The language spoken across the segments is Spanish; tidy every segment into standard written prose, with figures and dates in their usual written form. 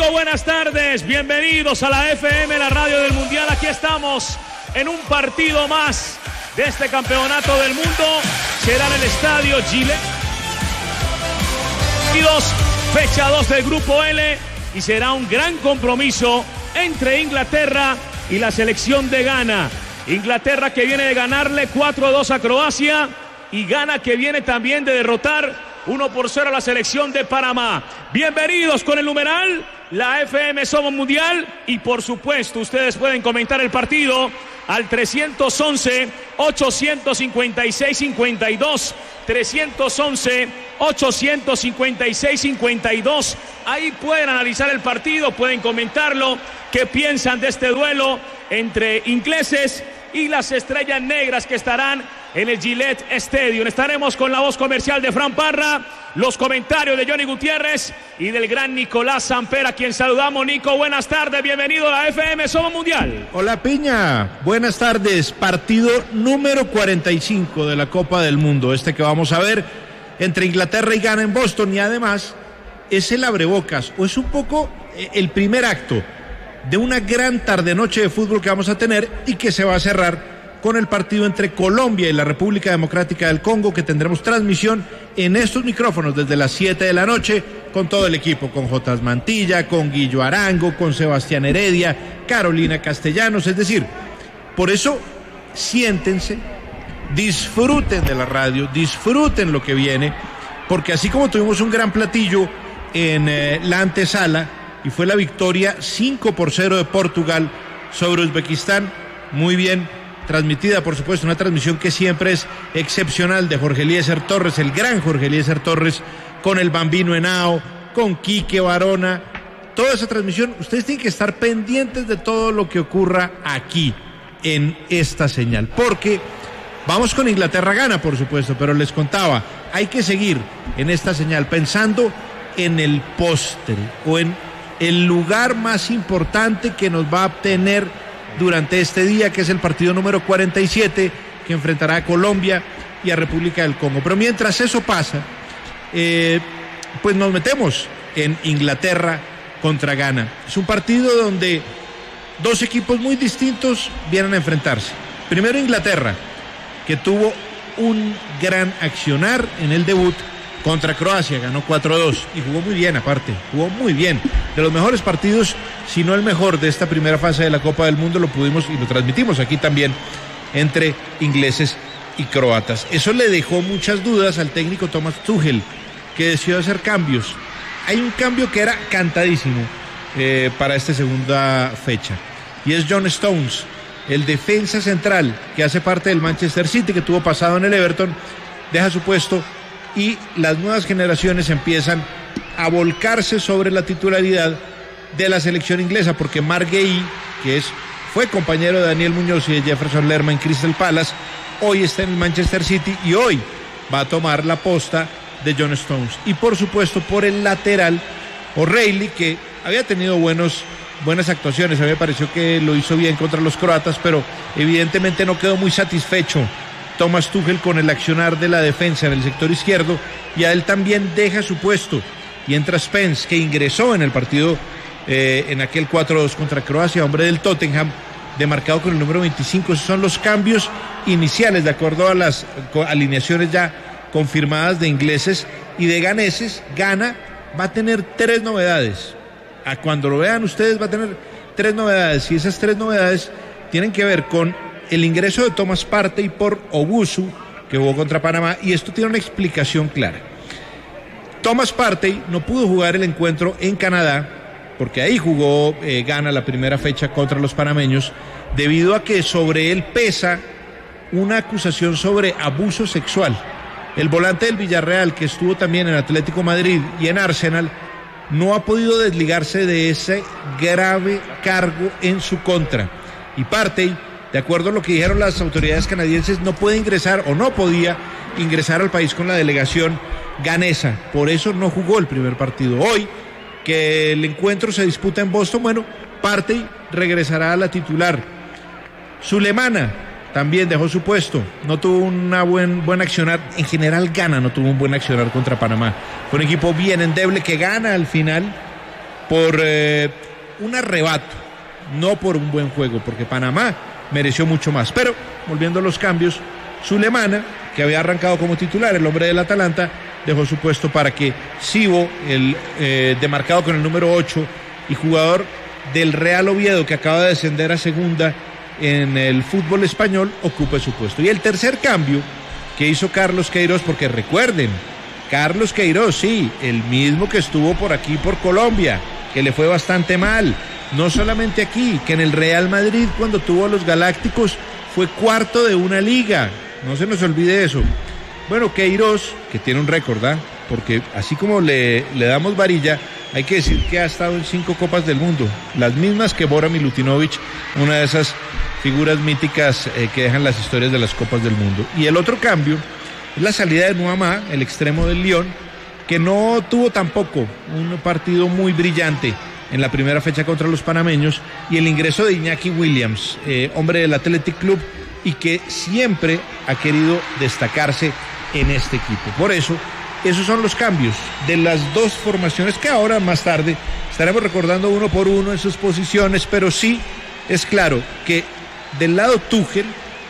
Nico, buenas tardes, bienvenidos a la FM, la radio del Mundial. Aquí estamos en un partido más de este campeonato del mundo. Será en el estadio Gillette. Fecha 2 del grupo L y será un gran compromiso entre Inglaterra y la selección de Ghana. Inglaterra que viene de ganarle 4-2 a Croacia y Ghana que viene también de derrotar 1-0 a la selección de Panamá. Bienvenidos con el numeral, la FM Somos Mundial, y por supuesto ustedes pueden comentar el partido al 311-856-52, 311-856-52. Ahí pueden analizar el partido, pueden comentarlo, qué piensan de este duelo entre ingleses y las estrellas negras que estarán en el Gillette Stadium. Estaremos con la voz comercial de Fran Parra, los comentarios de Johnny Gutiérrez y del gran Nicolás Samper, a quien saludamos. Nico, buenas tardes, bienvenido a la FM Somos Mundial. Hola Piña, buenas tardes. Partido número 45 de la Copa del Mundo, este que vamos a ver entre Inglaterra y Ghana en Boston, y además es el abrebocas, o es un poco el primer acto de una gran tarde-noche de fútbol que vamos a tener y que se va a cerrar con el partido entre Colombia y la República Democrática del Congo, que tendremos transmisión en estos micrófonos desde las 7 de la noche con todo el equipo, con Jotas Mantilla, con Guillo Arango, con Sebastián Heredia, Carolina Castellanos. Es decir, por eso siéntense, disfruten de la radio, disfruten lo que viene, porque así como tuvimos un gran platillo en la antesala y fue la victoria 5-0 de Portugal sobre Uzbekistán, muy bien transmitida, por supuesto, una transmisión que siempre es excepcional, de Jorge Eliezer Torres, el gran Jorge Eliezer Torres, con el Bambino Henao, con Quique Barona, toda esa transmisión. Ustedes tienen que estar pendientes de todo lo que ocurra aquí en esta señal, porque vamos con Inglaterra-Ghana, por supuesto, pero les contaba, hay que seguir en esta señal pensando en el postre o en el lugar más importante que nos va a obtener durante este día, que es el partido número 47, que enfrentará a Colombia y a República del Congo. Pero mientras eso pasa, pues nos metemos en Inglaterra contra Ghana. Es un partido donde dos equipos muy distintos vienen a enfrentarse. Primero Inglaterra, que tuvo un gran accionar en el debut contra Croacia, ganó 4-2 y jugó muy bien, aparte, jugó muy bien. De los mejores partidos, si no el mejor de esta primera fase de la Copa del Mundo, lo pudimos y lo transmitimos aquí también entre ingleses y croatas. Eso le dejó muchas dudas al técnico Thomas Tuchel, que decidió hacer cambios. Hay un cambio que era cantadísimo para esta segunda fecha, y es John Stones, el defensa central que hace parte del Manchester City, que tuvo pasado en el Everton, deja su puesto y las nuevas generaciones empiezan a volcarse sobre la titularidad de la selección inglesa, porque Mark Guehi, que fue compañero de Daniel Muñoz y de Jefferson Lerma en Crystal Palace, hoy está en el Manchester City y hoy va a tomar la posta de John Stones. Y por supuesto por el lateral O'Reilly, que había tenido buenas actuaciones. A mí me pareció que lo hizo bien contra los croatas, pero evidentemente no quedó muy satisfecho Thomas Tuchel con el accionar de la defensa en el sector izquierdo, y a él también deja su puesto y entra Spence, que ingresó en el partido en aquel 4-2 contra Croacia, hombre del Tottenham, demarcado con el número 25. Esos son los cambios iniciales de acuerdo a las alineaciones ya confirmadas de ingleses y de ganeses. Ghana va a tener 3 novedades. Cuando lo vean ustedes va a tener 3 novedades, y esas 3 novedades tienen que ver con el ingreso de Thomas Partey por Obusu, que jugó contra Panamá, y esto tiene una explicación clara. Thomas Partey no pudo jugar el encuentro en Canadá, porque ahí jugó Ghana la primera fecha contra los panameños, debido a que sobre él pesa una acusación sobre abuso sexual. El volante del Villarreal, que estuvo también en Atlético Madrid y en Arsenal, no ha podido desligarse de ese grave cargo en su contra. Y Partey, de acuerdo a lo que dijeron las autoridades canadienses, no puede ingresar o no podía ingresar al país con la delegación ganesa. Por eso no jugó el primer partido. Hoy, que el encuentro se disputa en Boston, bueno, Partey regresará a la titular. Sulemana también dejó su puesto, no tuvo una buen accionar. En general Ghana no tuvo un buen accionar contra Panamá. Fue un equipo bien endeble que gana al final por un arrebato, no por un buen juego, porque Panamá mereció mucho más. Pero, volviendo a los cambios, Sulemana, que había arrancado como titular, el hombre del Atalanta, dejó su puesto para que Sibo, el demarcado con el número 8 y jugador del Real Oviedo, que acaba de descender a segunda en el fútbol español, ocupe su puesto. Y el tercer cambio que hizo Carlos Queiroz, porque recuerden, Carlos Queiroz, sí, el mismo que estuvo por aquí, por Colombia, que le fue bastante mal, no solamente aquí, que en el Real Madrid cuando tuvo a los Galácticos fue cuarto de una liga, no se nos olvide eso. Bueno, Queiroz, que tiene un récord, ¿ah? Porque así como le damos varilla, hay que decir que ha estado en 5 Copas del Mundo, las mismas que Bora Milutinovic, una de esas figuras míticas que dejan las historias de las Copas del Mundo. Y el otro cambio es la salida de Nuamá, el extremo del Lyon, que no tuvo tampoco un partido muy brillante en la primera fecha contra los panameños, y el ingreso de Iñaki Williams, hombre del Athletic Club, y que siempre ha querido destacarse en este equipo. Por eso, esos son los cambios de las dos formaciones que ahora más tarde estaremos recordando uno por uno en sus posiciones, pero sí es claro que del lado Tuchel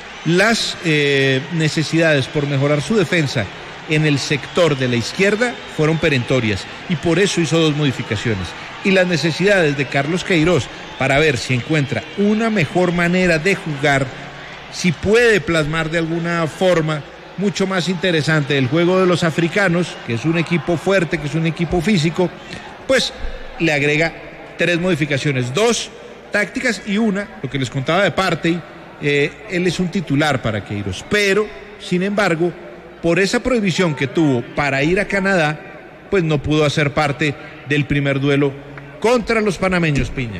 las necesidades por mejorar su defensa en el sector de la izquierda fueron perentorias y por eso hizo 2 modificaciones. Y las necesidades de Carlos Queiroz para ver si encuentra una mejor manera de jugar, si puede plasmar de alguna forma mucho más interesante el juego de los africanos, que es un equipo fuerte, que es un equipo físico, pues le agrega 3 modificaciones, 2 tácticas y una, lo que les contaba de Partey, él es un titular para Queiroz, pero sin embargo, por esa prohibición que tuvo para ir a Canadá, pues no pudo hacer parte del primer duelo contra los panameños, Piña.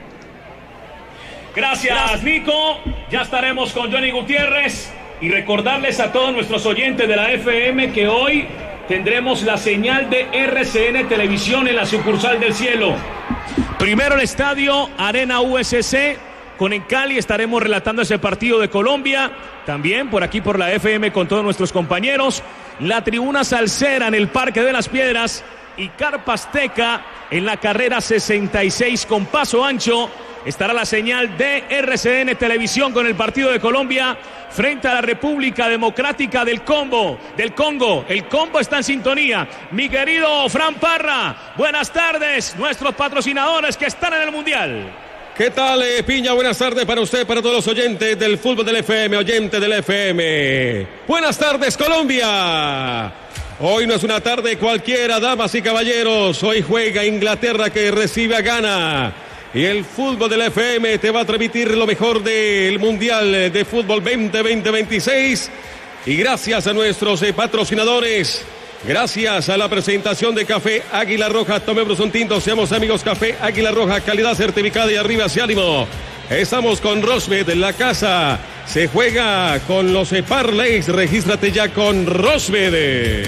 Gracias, Nico. Ya estaremos con Johnny Gutiérrez y recordarles a todos nuestros oyentes de la FM que hoy tendremos la señal de RCN Televisión en la sucursal del Cielo. Primero el estadio Arena USC, con en Cali estaremos relatando ese partido de Colombia, también por aquí por la FM con todos nuestros compañeros, la tribuna salsera en el Parque de las Piedras y Carpa Azteca en la carrera 66 con paso ancho. Estará la señal de RCN Televisión con el partido de Colombia frente a la República Democrática del Congo. El Congo está en sintonía. Mi querido Fran Parra, buenas tardes. Nuestros patrocinadores que están en el Mundial. ¿Qué tal, Piña? Buenas tardes para usted, para todos los oyentes del fútbol del FM, oyentes del FM. Buenas tardes, Colombia. Hoy no es una tarde cualquiera, damas y caballeros. Hoy juega Inglaterra, que recibe a Ghana. Y el fútbol del FM te va a transmitir lo mejor del Mundial de Fútbol 2026. Y gracias a nuestros patrocinadores, gracias a la presentación de Café Águila Roja, tomemos un tinto, seamos amigos. Café Águila Roja, calidad certificada y arriba hacia ánimo. Estamos con Rosbet, en la casa se juega con los parlays, regístrate ya con Rosbet.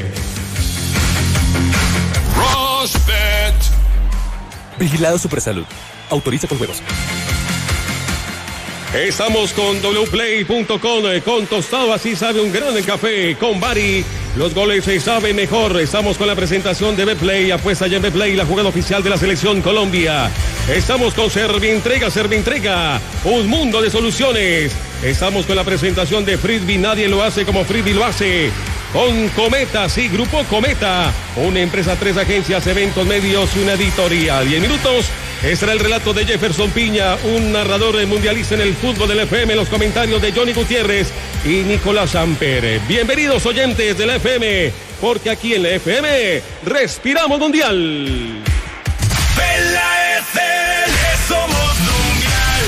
Rosbet. Vigilado Supersalud. Autoriza con juegos. Estamos con wplay.com, con tostado, así sabe un gran café. Con Bari, los goles se saben mejor. Estamos con la presentación de Betplay, apuesta ya en Betplay, la jugada oficial de la selección Colombia. Estamos con Servintrega, un mundo de soluciones. Estamos con la presentación de Frisbee, nadie lo hace como Frisbee lo hace. Con Cometa, sí, Grupo Cometa, una empresa, 3 agencias, eventos, medios y una editorial. Y en minutos estará el relato de Jefferson Piña, un narrador mundialista en el fútbol del FM, los comentarios de Johnny Gutiérrez y Nicolás Samper. Bienvenidos, oyentes de la FM, porque aquí en la FM respiramos mundial. En la FM somos mundial.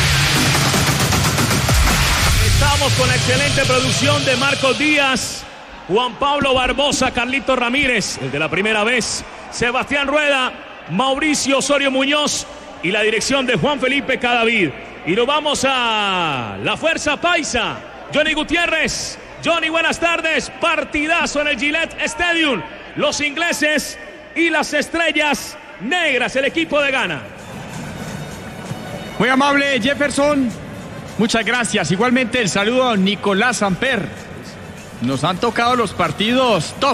Estamos con la excelente producción de Marcos Díaz, Juan Pablo Barbosa, Carlito Ramírez, el de la primera vez, Sebastián Rueda, Mauricio Osorio Muñoz y la dirección de Juan Felipe Cadavid. Y nos vamos a la Fuerza Paisa. Johnny Gutiérrez. Johnny, buenas tardes. Partidazo en el Gillette Stadium. Los ingleses y las estrellas negras, el equipo de Ghana. Muy amable, Jefferson. Muchas gracias. Igualmente el saludo a Nicolás Samper. Nos han tocado los partidos tough,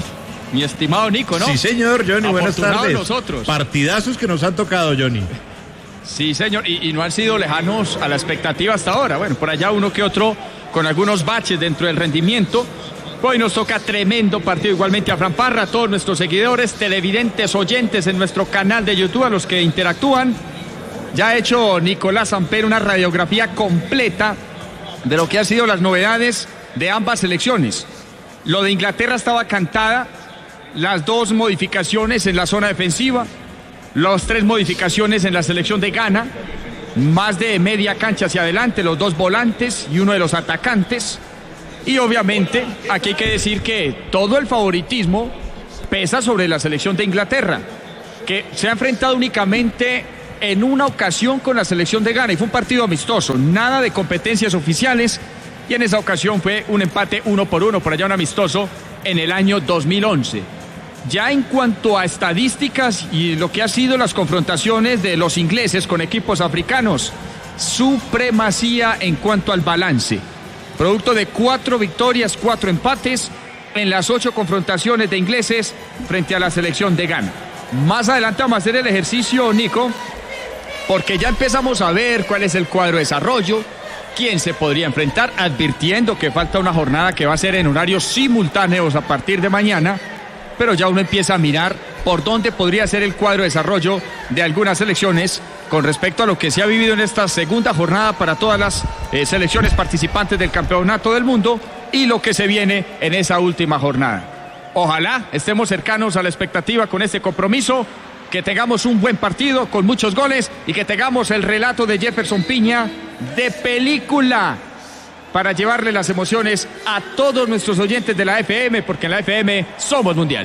mi estimado Nico, ¿no? Sí, señor, Johnny, buenas tardes. Nosotros. Partidazos que nos han tocado, Johnny. Sí, señor, y no han sido lejanos a la expectativa hasta ahora. Bueno, por allá uno que otro con algunos baches dentro del rendimiento. Hoy nos toca tremendo partido igualmente a Fran Parra, a todos nuestros seguidores, televidentes, oyentes en nuestro canal de YouTube, a los que interactúan. Ya ha hecho Nicolás Samper una radiografía completa de lo que han sido las novedades de ambas selecciones. Lo de Inglaterra estaba cantada, las 2 modificaciones en la zona defensiva, las 3 modificaciones en la selección de Ghana, más de media cancha hacia adelante, los 2 volantes y uno de los atacantes. Y obviamente aquí hay que decir que todo el favoritismo pesa sobre la selección de Inglaterra, que se ha enfrentado únicamente en una ocasión con la selección de Ghana y fue un partido amistoso, nada de competencias oficiales, y en esa ocasión fue un empate 1-1 por allá, un amistoso en el año 2011. Ya en cuanto a estadísticas y lo que ha sido las confrontaciones de los ingleses con equipos africanos, supremacía en cuanto al balance, producto de 4 victorias, 4 empates en las 8 confrontaciones de ingleses frente a la selección de Ghana. Más adelante vamos a hacer el ejercicio, Nico, porque ya empezamos a ver cuál es el cuadro de desarrollo, quién se podría enfrentar, advirtiendo que falta una jornada que va a ser en horarios simultáneos a partir de mañana, pero ya uno empieza a mirar por dónde podría ser el cuadro de desarrollo de algunas selecciones con respecto a lo que se ha vivido en esta segunda jornada para todas las selecciones participantes del Campeonato del Mundo y lo que se viene en esa última jornada. Ojalá estemos cercanos a la expectativa con este compromiso, que tengamos un buen partido con muchos goles y que tengamos el relato de Jefferson Piña de película para llevarle las emociones a todos nuestros oyentes de la FM, porque en la FM somos mundial.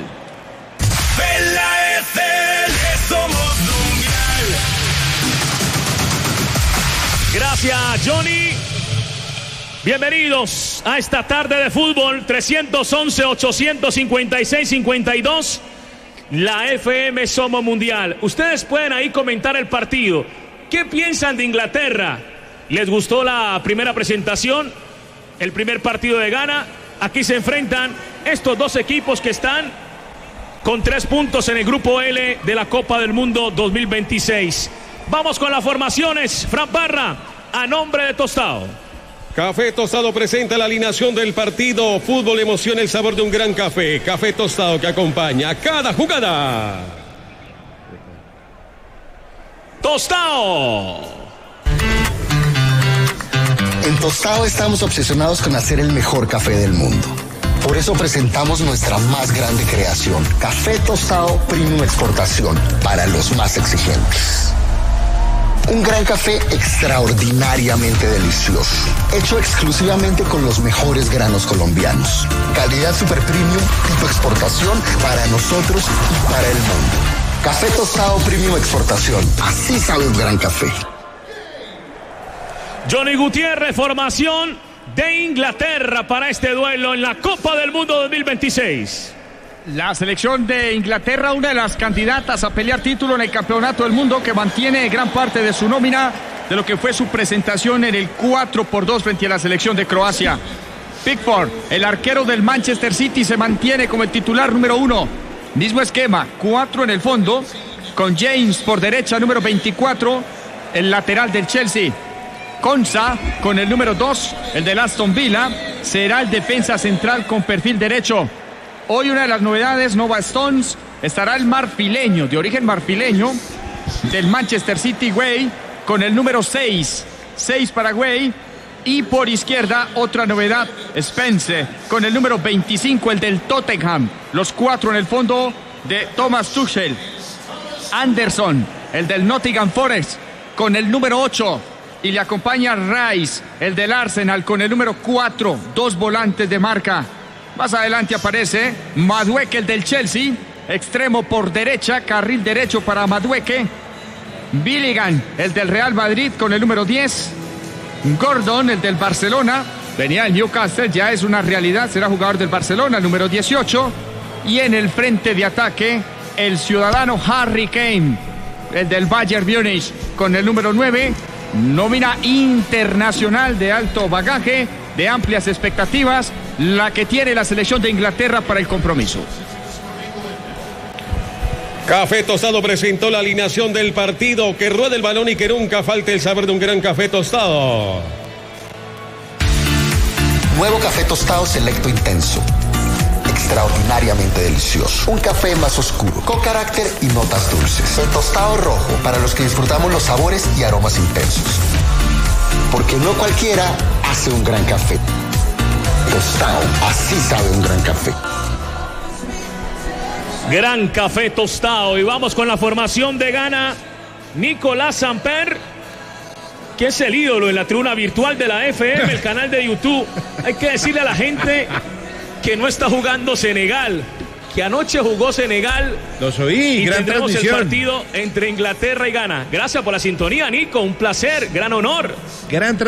En la FM somos mundial. Gracias, Johnny. Bienvenidos a esta tarde de fútbol. 311-856-52. La FM somos mundial. Ustedes pueden ahí comentar el partido. ¿Qué piensan de Inglaterra? ¿Les gustó la primera presentación? El primer partido de Ghana. Aquí se enfrentan estos 2 equipos que están con 3 puntos en el grupo L de la Copa del Mundo 2026. Vamos con las formaciones. Fran Parra, a nombre de Tostado. Café Tostado presenta la alineación del partido. Fútbol, emoción, el sabor de un gran café. Café Tostado que acompaña cada jugada. Tostado. En Tostado estamos obsesionados con hacer el mejor café del mundo. Por eso presentamos nuestra más grande creación, Café Tostado Premium Exportación, para los más exigentes. Un gran café extraordinariamente delicioso, hecho exclusivamente con los mejores granos colombianos. Calidad super premium, tipo exportación para nosotros y para el mundo. Café Tostado Premium Exportación, así sabe un gran café. Johnny Gutiérrez, formación de Inglaterra para este duelo en la Copa del Mundo 2026. La selección de Inglaterra, una de las candidatas a pelear título en el Campeonato del Mundo, que mantiene gran parte de su nómina de lo que fue su presentación en el 4-2 frente a la selección de Croacia. Pickford, el arquero del Manchester City, se mantiene como el titular número 1. Mismo esquema, 4 en el fondo, con James por derecha, número 24, el lateral del Chelsea. Konsa con el número 2, el del Aston Villa, será el defensa central con perfil derecho. Hoy una de las novedades, Nova Stones, estará el marfileño, de origen marfileño, del Manchester City, Way, con el número 6 para Way. Y por izquierda, otra novedad, Spence, con el número 25, el del Tottenham. Los 4 en el fondo de Thomas Tuchel. Anderson, el del Nottingham Forest, con el número 8. Y le acompaña Rice, el del Arsenal, con el número 4. 2 volantes de marca. Más adelante aparece Madueke, el del Chelsea, extremo por derecha, carril derecho para Madueke. Billingham, el del Real Madrid, con el número 10. Gordon, el del Barcelona, venía del Newcastle, ya es una realidad, será jugador del Barcelona, el número 18. Y en el frente de ataque, el ciudadano Harry Kane, el del Bayern Múnich, con el número 9. Nómina internacional de alto bagaje, de amplias expectativas, la que tiene la selección de Inglaterra para el compromiso. Café Tostado presentó la alineación del partido. Que ruede el balón y que nunca falte el sabor de un gran café tostado. Nuevo café tostado selecto intenso. Extraordinariamente delicioso. Un café más oscuro, con carácter y notas dulces. El tostado rojo, para los que disfrutamos los sabores y aromas intensos. Porque no cualquiera hace un gran café. Tostado, así sabe un gran café. Gran café tostado. Y vamos con la formación de Ghana. Nicolás Samper, que es el ídolo en la tribuna virtual de la FM, el canal de YouTube. Hay que decirle a la gente que no está jugando Senegal, que anoche jugó Senegal. Los oí, y gran tendremos transmisión. el partido entre Inglaterra y Ghana. Gracias por la sintonía, Nico. Un placer, gran honor. Gran